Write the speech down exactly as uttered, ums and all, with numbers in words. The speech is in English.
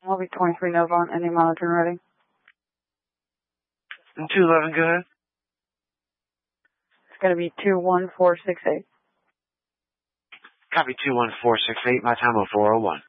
I'll be twenty-three Nova on any monitoring ready. And two eleven, go ahead. It's going to be two one four six eight. Copy two one four six eight, my time of four oh one.